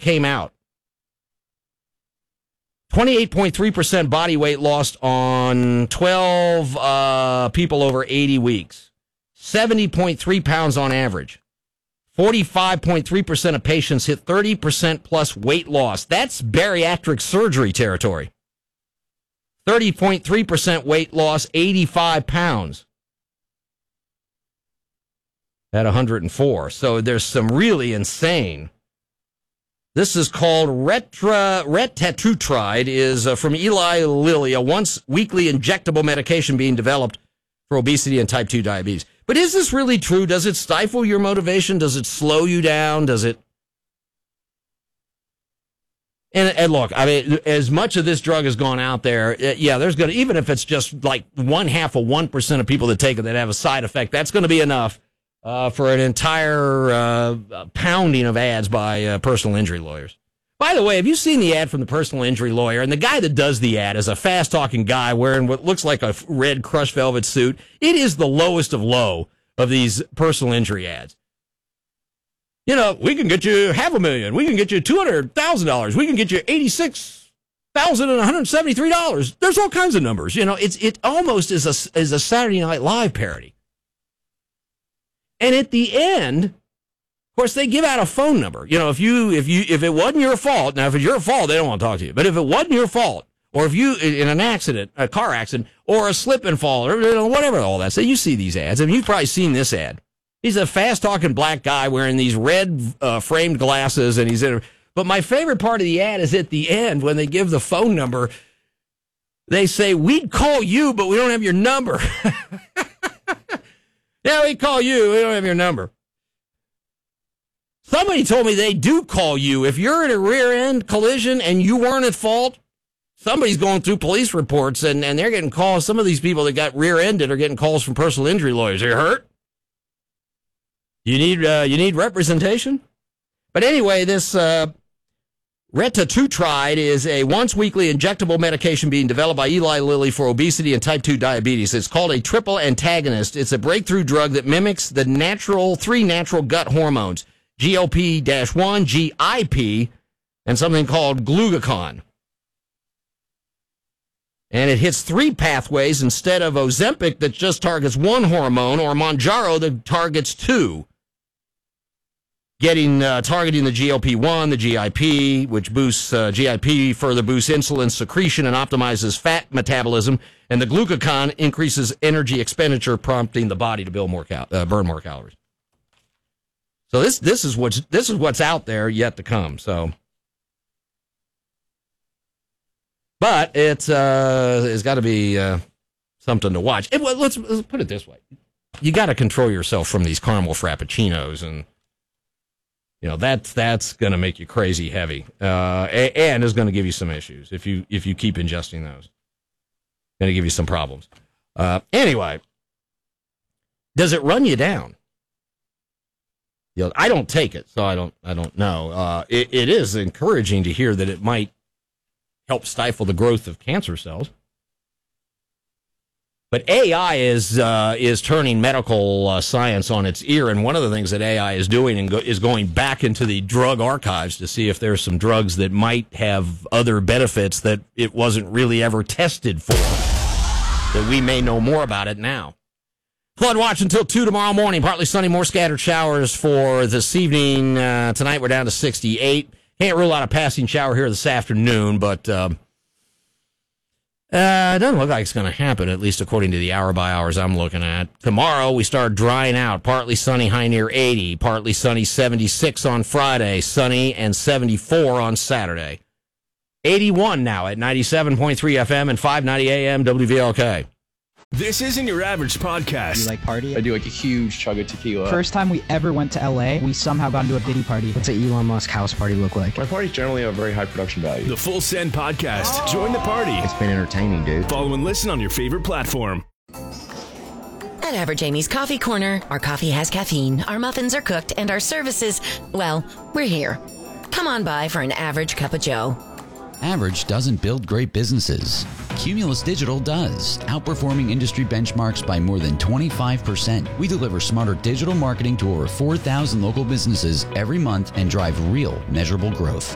came out. 28.3% body weight lost on 12 people over 80 weeks. 70.3 pounds on average. 45.3% of patients hit 30% plus weight loss. That's bariatric surgery territory. 30.3% weight loss, 85 pounds at 104. So there's some really insane. This is called retatrutide, is from Eli Lilly, a once-weekly injectable medication being developed for obesity and type 2 diabetes. But is this really true? Does it stifle your motivation? Does it slow you down? Does it? And look, I mean, as much of this drug has gone out there, yeah, there's going to, even if it's just like 0.5% of people that take it that have a side effect, that's going to be enough for an entire pounding of ads by personal injury lawyers. By the way, have you seen the ad from the personal injury lawyer? And the guy that does the ad is a fast-talking guy wearing what looks like a red crushed velvet suit. It is the lowest of low of these personal injury ads. You know, we can get you $500,000. We can get you $200,000. We can get you $86,173. There's all kinds of numbers. You know, it almost is a Saturday Night Live parody. And at the end, of course, they give out a phone number. You know, if it wasn't your fault, now if it's your fault, they don't want to talk to you. But if it wasn't your fault, or if you in an accident, a car accident, or a slip and fall, or whatever all that. So you see these ads, and you've probably seen this ad. He's a fast-talking black guy wearing these red framed glasses, and he's in. But my favorite part of the ad is at the end when they give the phone number. They say, "We'd call you, but we don't have your number." Yeah, we call you. We don't have your number. Somebody told me they do call you. If you're in a rear-end collision and you weren't at fault, somebody's going through police reports, and they're getting calls. Some of these people that got rear-ended are getting calls from personal injury lawyers. Are you hurt? You need representation? But anyway, this retatrutide is a once-weekly injectable medication being developed by Eli Lilly for obesity and type 2 diabetes. It's called a triple antagonist. It's a breakthrough drug that mimics the three natural gut hormones, GLP-1, GIP, and something called glucagon. And it hits three pathways instead of Ozempic that just targets one hormone, or Mounjaro that targets two. Targeting the GLP-1, the GIP, which boosts GIP, further boosts insulin secretion and optimizes fat metabolism, and the glucagon increases energy expenditure, prompting the body to burn more calories. So this is what's out there yet to come. So, but it's got to be something to watch. Let's put it this way: you got to control yourself from these caramel frappuccinos, and you know that's going to make you crazy heavy, and is going to give you some issues if you keep ingesting those. Going to give you some problems. Anyway, does it run you down? You know, I don't take it, so I don't know. It is encouraging to hear that it might help stifle the growth of cancer cells. But AI is turning medical science on its ear, and one of the things that AI is doing is going back into the drug archives to see if there's some drugs that might have other benefits that it wasn't really ever tested for, that we may know more about it now. Flood watch until 2 tomorrow morning. Partly sunny, more scattered showers for this evening. Tonight we're down to 68. Can't rule out a passing shower here this afternoon, but it doesn't look like it's going to happen, at least according to the hour-by-hours I'm looking at. Tomorrow, we start drying out. Partly sunny, high near 80. Partly sunny, 76 on Friday. Sunny and 74 on Saturday. 81 now at 97.3 FM and 590 AM WVLK. This isn't your average podcast. Do you like party? I do like a huge chug of tequila. First time we ever went to LA, we somehow got into a biddy party. What's an Elon Musk house party look like? My parties generally have very high production value. The Full Send Podcast. Join the party. It's been entertaining, dude. Follow and listen on your favorite platform. At Average Amy's Coffee Corner, our coffee has caffeine, our muffins are cooked, and our services, well, we're here. Come on by for an average cup of joe. Average doesn't build great businesses. Cumulus Digital does, outperforming industry benchmarks by more than 25%. We deliver smarter digital marketing to over 4,000 local businesses every month and drive real, measurable growth.